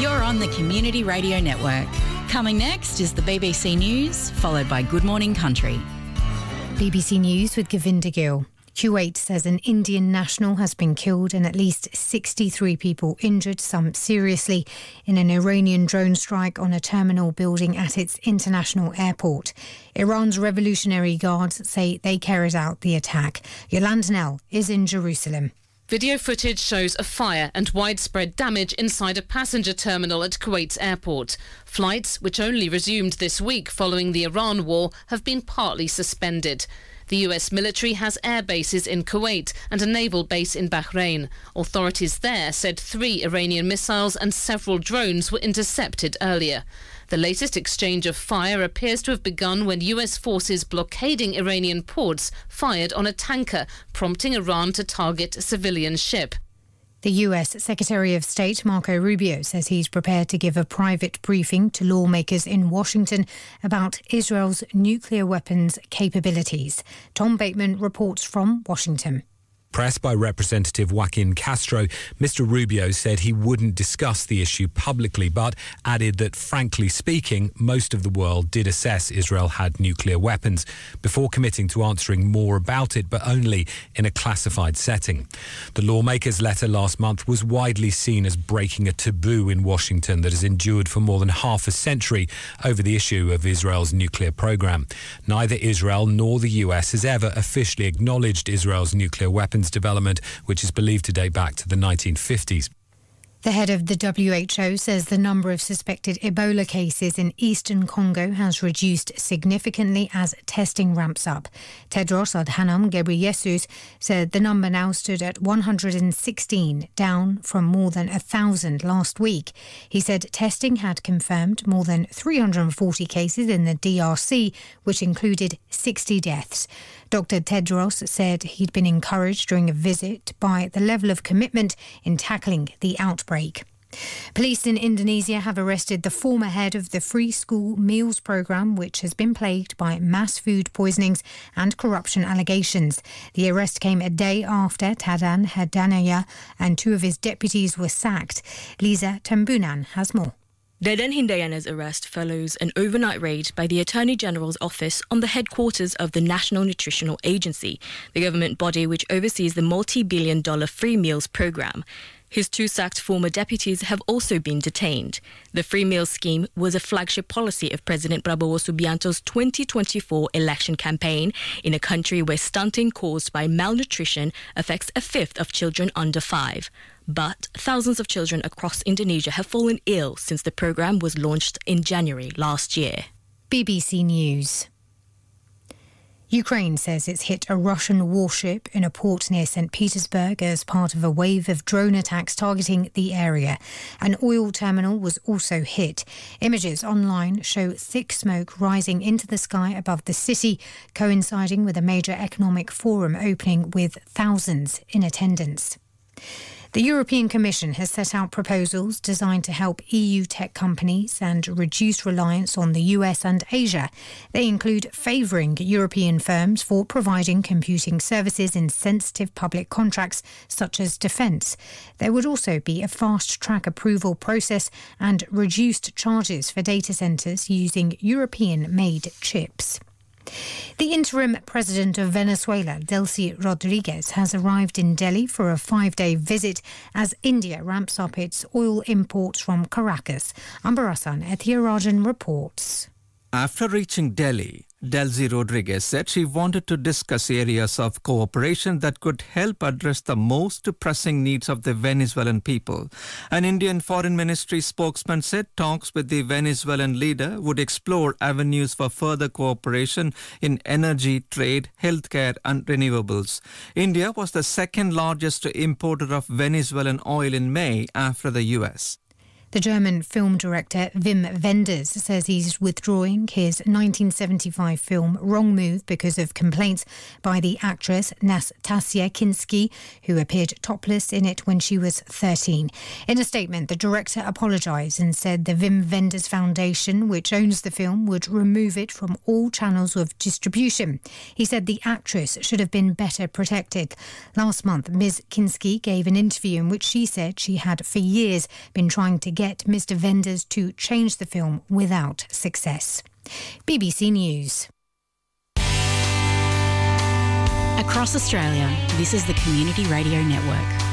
You're on the Community Radio Network. Coming next is the BBC News, followed by Good Morning Country. BBC News with Govinda Gill. Kuwait says an Indian national has been killed and at least 63 people injured, some seriously, in an Iranian drone strike on a terminal building at its international airport. Iran's Revolutionary Guards say they carried out the attack. Yolanda Nell is in Jerusalem. Video footage shows a fire and widespread damage inside a passenger terminal at Kuwait's airport. Flights, which only resumed this week following the Iran war, have been partly suspended. The US military has air bases in Kuwait and a naval base in Bahrain. Authorities there said 3 Iranian missiles and several drones were intercepted earlier. The latest exchange of fire appears to have begun when US forces blockading Iranian ports fired on a tanker, prompting Iran to target a civilian ship. The US Secretary of State Marco Rubio says he's prepared to give a private briefing to lawmakers in Washington about Israel's nuclear weapons capabilities. Tom Bateman reports from Washington. Pressed by Representative Joaquin Castro, Mr. Rubio said he wouldn't discuss the issue publicly, but added that, frankly speaking, most of the world did assess Israel had nuclear weapons before committing to answering more about it, but only in a classified setting. The lawmaker's letter last month was widely seen as breaking a taboo in Washington that has endured for more than half a century over the issue of Israel's nuclear program. Neither Israel nor the US has ever officially acknowledged Israel's nuclear weapons development, which is believed to date back to the 1950s. The head of the WHO says the number of suspected Ebola cases in eastern Congo has reduced significantly as testing ramps up. Tedros Adhanom Ghebreyesus said the number now stood at 116, down from more than 1,000 last week. He said testing had confirmed more than 340 cases in the DRC, which included 60 deaths. Dr. Tedros said he'd been encouraged during a visit by the level of commitment in tackling the outbreak. Police in Indonesia have arrested the former head of the free school meals programme, which has been plagued by mass food poisonings and corruption allegations. The arrest came a day after Tadan Hidayat and 2 of his deputies were sacked. Lisa Tambunan has more. Dadan Hidayat's arrest follows an overnight raid by the Attorney General's office on the headquarters of the National Nutritional Agency, the government body which oversees the multi-billion-dollar free meals programme. His 2 sacked former deputies have also been detained. The free meals scheme was a flagship policy of President Prabowo Subianto's 2024 election campaign in a country where stunting caused by malnutrition affects 1/5 of children under 5. But thousands of children across Indonesia have fallen ill since the programme was launched in January last year. BBC News. Ukraine says it's hit a Russian warship in a port near St. Petersburg as part of a wave of drone attacks targeting the area. An oil terminal was also hit. Images online show thick smoke rising into the sky above the city, coinciding with a major economic forum opening with thousands in attendance. The European Commission has set out proposals designed to help EU tech companies and reduce reliance on the US and Asia. They include favouring European firms for providing computing services in sensitive public contracts such as defence. There would also be a fast-track approval process and reduced charges for data centres using European-made chips. The interim president of Venezuela, Delcy Rodriguez, has arrived in Delhi for a 5-day visit as India ramps up its oil imports from Caracas. Ambarasan Ethirajan reports. After reaching Delhi, Delcy Rodriguez said she wanted to discuss areas of cooperation that could help address the most pressing needs of the Venezuelan people. An Indian Foreign Ministry spokesman said talks with the Venezuelan leader would explore avenues for further cooperation in energy, trade, healthcare and renewables. India was the second largest importer of Venezuelan oil in May after the US. The German film director Wim Wenders says he's withdrawing his 1975 film Wrong Move because of complaints by the actress Nastasia Kinski, who appeared topless in it when she was 13. In a statement, the director apologised and said the Wim Wenders Foundation, which owns the film, would remove it from all channels of distribution. He said the actress should have been better protected. Last month, Ms. Kinski gave an interview in which she said she had for years been trying to get get Mr. Vendors to change the film without success. BBC News. Across Australia, this is the Community Radio Network.